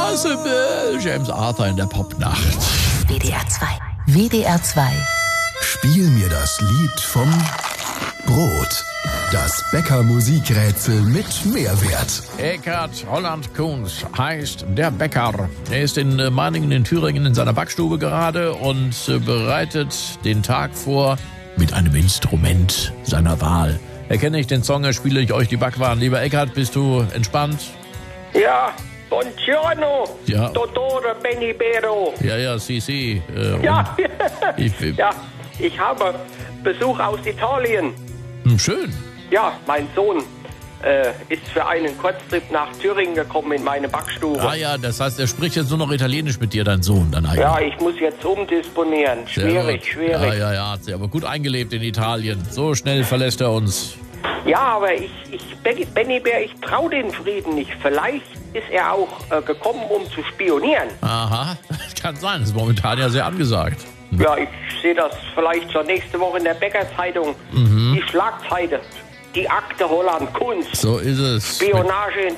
James Arthur in der Popnacht. WDR 2. WDR 2. Spiel mir das Lied vom Brot. Das Bäcker-Musikrätsel mit Mehrwert. Eckhard Holland-Kunz heißt der Bäcker. Er ist in Meiningen in Thüringen in seiner Backstube gerade und bereitet den Tag vor mit einem Instrument seiner Wahl. Erkenne ich den Song, spiele ich euch die Backwaren. Lieber Eckhard, bist du entspannt? Ja, buongiorno, Ja. Dottore Benibero. Ja, si. Ja. Ja. Ich habe Besuch aus Italien. Schön. Ja, mein Sohn ist für einen Kurztrip nach Thüringen gekommen in meine Backstube. Ah ja, das heißt, er spricht jetzt nur noch Italienisch mit dir, dein Sohn, dann eigentlich. Ja, ich muss jetzt umdisponieren. Schwierig. Ja, hat sich aber gut eingelebt in Italien. So schnell verlässt er uns. Ja, aber Benny Bär, ich traue den Frieden nicht. Vielleicht ist er auch gekommen, um zu spionieren. Aha, das kann sein. Das ist momentan ja sehr angesagt. Ja, ich sehe das vielleicht schon nächste Woche in der Bäckerzeitung. Die Schlagzeile. Die Akte Holland-Kunz. So ist es. Spionage in